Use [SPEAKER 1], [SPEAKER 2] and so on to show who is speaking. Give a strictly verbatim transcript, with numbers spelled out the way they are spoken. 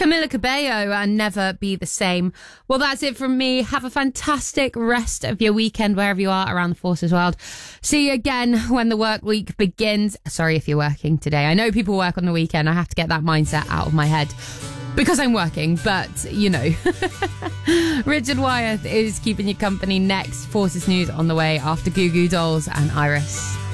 [SPEAKER 1] Camila Cabello and Never Be the Same. Well, that's it from me. Have a fantastic rest of your weekend wherever you are around the Forces world. See you again when the work week begins. Sorry if you're working today. I know people work on the weekend. I have to get that mindset out of my head because I'm working, but you know. Richard Wyeth is keeping you company next. Forces News on the way after Goo Goo Dolls and Iris.